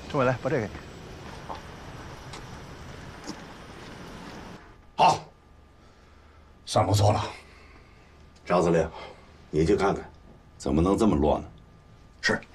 政委来把这个。 好，算不错了。赵司令，你去看看，怎么能这么乱呢？是。